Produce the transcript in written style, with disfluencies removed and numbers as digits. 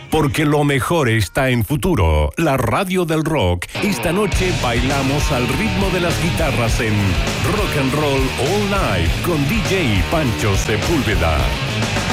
porque lo mejor está en Futuro, la radio del rock. Esta noche bailamos al ritmo de las guitarras en Rock and Roll All Night con DJ Pancho Sepúlveda.